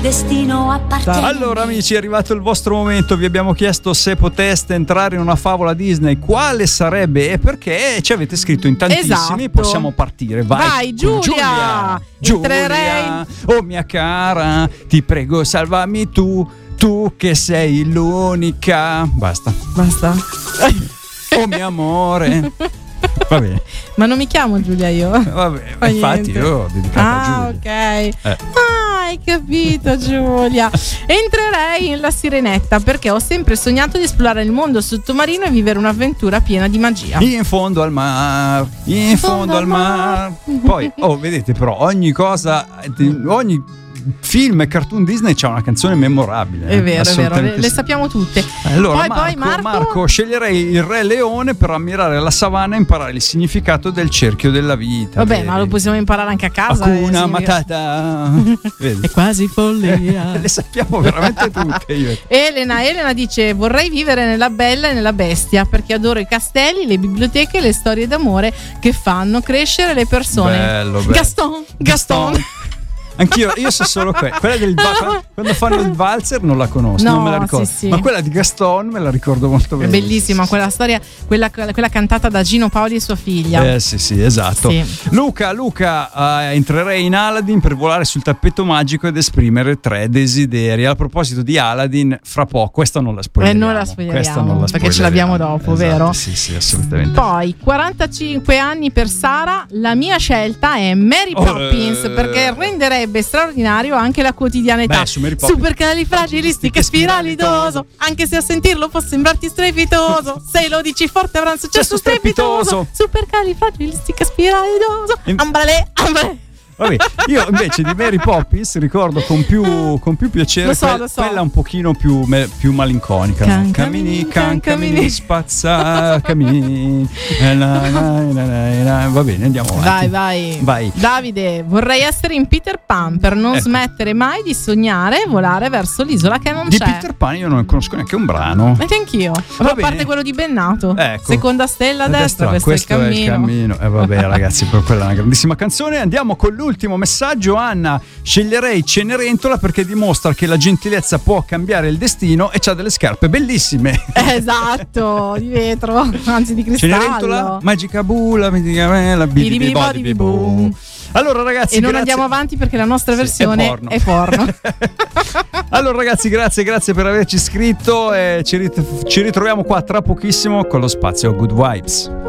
destino appartiene. Allora amici, è arrivato il vostro momento. Vi abbiamo chiesto se poteste entrare in una favola Disney, quale sarebbe e perché. Ci avete scritto in tantissimi. Esatto. Possiamo partire. Vai Giulia. Giulia, oh mia cara, ti prego salvami tu che sei l'unica. Basta. Oh mio amore. Va bene. Ma non mi chiamo Giulia io. Vabbè, infatti io ho dedicato a Giulia. Ok. Hai capito Giulia. Entrerei in La Sirenetta perché ho sempre sognato di esplorare il mondo sottomarino e vivere un'avventura piena di magia. In fondo al mar, in fondo al mar. Poi, vedete però, ogni cosa, ogni film e cartoon Disney c'ha una canzone memorabile. È vero, le sappiamo tutte. Allora, poi Marco, sceglierei il Re Leone per ammirare la savana e imparare il significato del cerchio della vita. Vabbè, vedi? Ma lo possiamo imparare anche a casa. Hakuna Matata. È quasi follia. Le sappiamo veramente tutte io. Elena dice: vorrei vivere nella Bella e nella Bestia perché adoro i castelli, le biblioteche e le storie d'amore che fanno crescere le persone. Bello. Gaston. Anch'io so solo quella del quando fanno il valzer non la conosco, non me la ricordo. Sì. Ma quella di Gaston me la ricordo molto bene. È bellissima quella storia, quella cantata da Gino Paoli e sua figlia. Sì, esatto. Sì. Luca, entrerei in Aladdin per volare sul tappeto magico ed esprimere 3 desideri. A proposito di Aladdin, fra poco, questa non la spoileriamo. Perché ce l'abbiamo dopo, esatto, vero? Sì, assolutamente. Poi 45 anni per Sara, la mia scelta è Mary Poppins perché renderebbe straordinario anche la quotidianità. Supercalifragilistichespiralidoso, anche se a sentirlo può sembrarti strepitoso, se lo dici forte avrà un successo strepitoso. Supercalifragilistichespiralidoso. Ambalè. Vabbè, io invece di Mary Poppins ricordo con più piacere quella un pochino più malinconica. Cammini, spazza, cammini. Va bene, andiamo avanti. Vai. Davide, vorrei essere in Peter Pan per non smettere mai di sognare e volare verso l'isola che non c'è. Di Peter Pan io non conosco neanche un brano. E anch'io. A parte quello di Bennato. Ecco. Seconda stella a destra, questo è il cammino. Vabbè ragazzi, quella è una grandissima canzone. Andiamo con l'ultimo messaggio. Anna, sceglierei Cenerentola perché dimostra che la gentilezza può cambiare il destino e c'ha delle scarpe bellissime. Esatto, di vetro, anzi di cristallo. Cenerentola, magica bula, boom. Allora ragazzi, e non andiamo avanti perché la nostra versione è porno. Allora ragazzi, grazie per averci scritto e ci ritroviamo qua tra pochissimo con lo spazio Good Vibes.